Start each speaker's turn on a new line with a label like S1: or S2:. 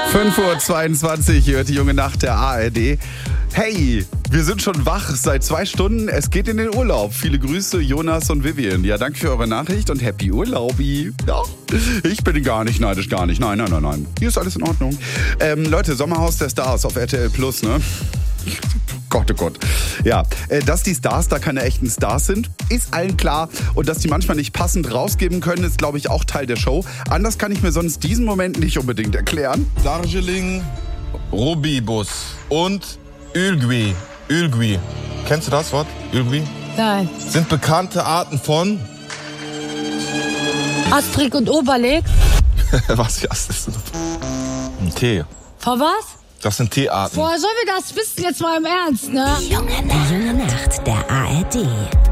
S1: 5:22 Uhr, hört die junge Nacht der ARD. Hey, wir sind schon wach seit 2 Stunden. Es geht in den Urlaub. Viele Grüße, Jonas und Vivian. Ja, danke für eure Nachricht und happy Urlaubi. Ja, ich bin gar nicht neidisch, gar nicht. Nein. Hier ist alles in Ordnung. Leute, Sommerhaus der Stars auf RTL Plus, ne? Gott, oh Gott. Ja, dass die Stars da keine echten Stars sind, ist allen klar. Und dass die manchmal nicht passend rausgeben können, ist, glaube ich, auch Teil der Show. Anders kann ich mir sonst diesen Moment nicht unbedingt erklären.
S2: Darjeeling, Robibus und Ülgüi. Ülgüi. Kennst du das Wort? Ülgüi?
S3: Nein.
S2: Sind bekannte Arten von...
S3: Astrid und Oberleg?
S2: Was ist das? Ein Tee.
S3: Vor was?
S2: Das sind Teearten.
S3: Woher sollen wir das wissen, jetzt mal im Ernst, ne?
S4: Die junge Nacht der ARD.